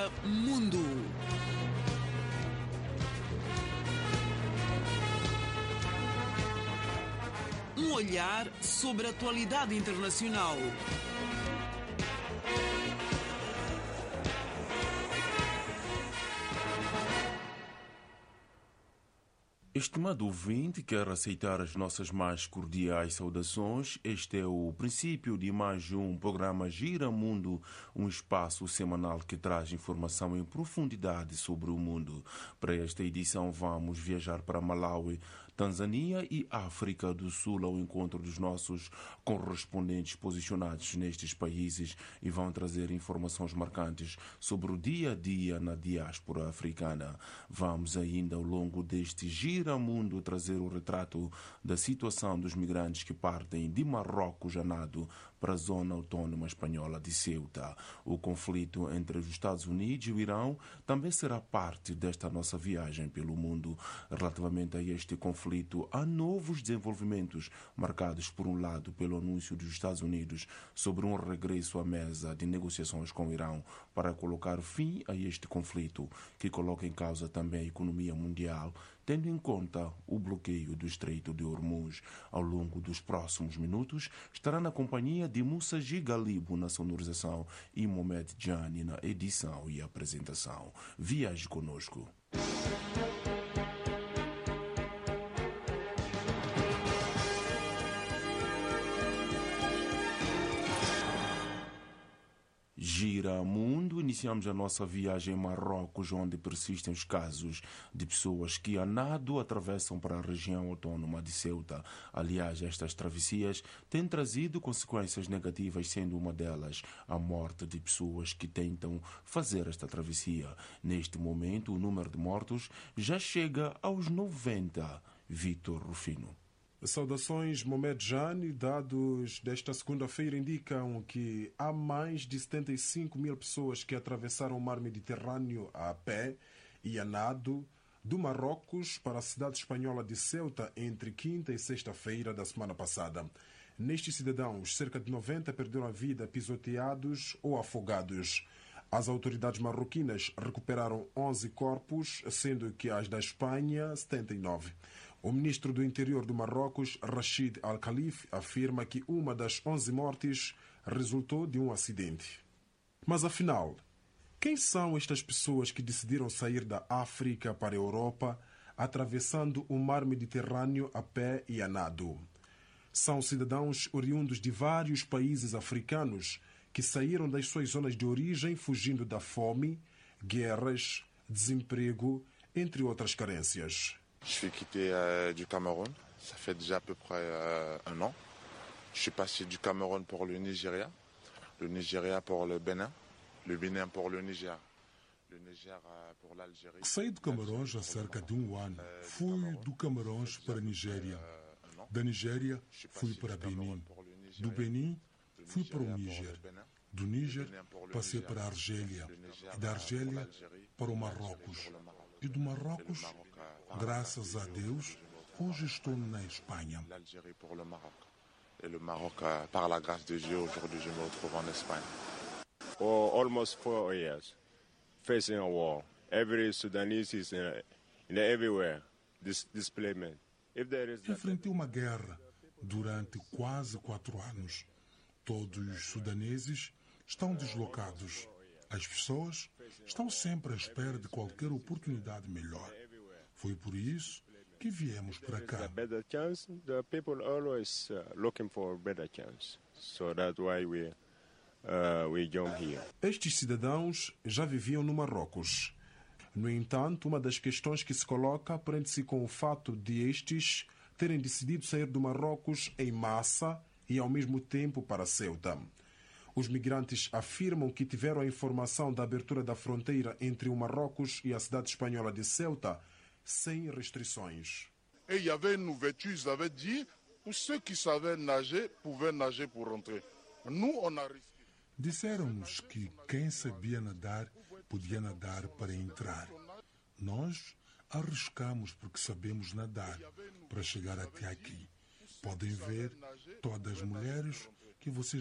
Gira Mundo. Um olhar sobre a atualidade internacional. Estimado ouvinte, quero aceitar as nossas mais cordiais saudações. Este é o princípio de mais um programa Gira Mundo, um espaço semanal que traz informação em profundidade sobre o mundo. Para esta edição vamos viajar para Malawi, Tanzânia e África do Sul ao encontro dos nossos correspondentes posicionados nestes países e vão trazer informações marcantes sobre o dia a dia na diáspora africana. Vamos ainda ao longo deste Gira Mundo trazer o retrato da situação dos migrantes que partem de Marrocos a nado para a zona autónoma espanhola de Ceuta. O conflito entre os Estados Unidos e o Irão também será parte desta nossa viagem pelo mundo. Relativamente a este conflito, há novos desenvolvimentos marcados, por um lado, pelo anúncio dos Estados Unidos sobre um regresso à mesa de negociações com o Irão para colocar fim a este conflito, que coloca em causa também a economia mundial, tendo em conta o bloqueio do Estreito de Hormuz. Ao longo dos próximos minutos, estará na companhia de Moussaji Galibo na sonorização e Mohamed Jani na edição e apresentação. Viaje conosco. Gira Mundo, iniciamos a nossa viagem em Marrocos, onde persistem os casos de pessoas que a nado atravessam para a região autónoma de Ceuta. Aliás, estas travessias têm trazido consequências negativas, sendo uma delas a morte de pessoas que tentam fazer esta travessia. Neste momento, o número de mortos já chega aos 90. Vítor Rufino. Saudações, Mohamed Jani. Dados desta segunda-feira indicam que há mais de 75 mil pessoas que atravessaram o mar Mediterrâneo a pé e a nado do Marrocos para a cidade espanhola de Ceuta entre quinta e sexta-feira da semana passada. Nestes cidadãos, cerca de 90 perderam a vida pisoteados ou afogados. As autoridades marroquinas recuperaram 11 corpos, sendo que as da Espanha, 79. O ministro do Interior do Marrocos, Rachid Al-Khalif, afirma que uma das 11 mortes resultou de um acidente. Mas afinal, quem são estas pessoas que decidiram sair da África para a Europa, atravessando o mar Mediterrâneo a pé e a nado? São cidadãos oriundos de vários países africanos que saíram das suas zonas de origem fugindo da fome, guerras, desemprego, entre outras carências. Je suis quitté du Cameroun, ça fait déjà à peu près un an. Je suis passé du Cameroun pour le Nigeria pour le Bénin pour le Niger pour l'Algérie. Saí do Camarões há cerca de um ano. Fui do Camarões para a Nigéria. Da Nigéria fui para Benin. Do Benin fui para o Níger. Do Níger passei para a Argélia. E da Argélia para o Marrocos. E do Marrocos, graças a Deus, hoje estou na Espanha. Et le Maroc, par la grâce de Dieu, aujourd'hui je me retrouve en Espagne. For almost 4 years, facing a war. Every Sudanese is everywhere. Displacement. Enfrentei uma guerra durante quase 4 anos. Todos os sudaneses estão deslocados. As pessoas estão sempre à espera de qualquer oportunidade melhor. Foi por isso que viemos para cá. The people always looking for a better chance. So that's why we jump here. Estes cidadãos já viviam no Marrocos. No entanto, uma das questões que se coloca prende-se com o fato de estes terem decidido sair do Marrocos em massa e ao mesmo tempo para Ceuta. Os migrantes afirmam que tiveram a informação da abertura da fronteira entre o Marrocos e a cidade espanhola de Ceuta sem restrições. Et il y avait une ouverture, ils avaient dit, pour ceux qui savaient nager, pouvaient nager pour rentrer. Nous, on a risqué. Disseram-nos que quem sabia nadar podia nadar para entrar. Nós arriscamos porque sabemos nadar para chegar até aqui. Podem ver todas as mulheres que vocês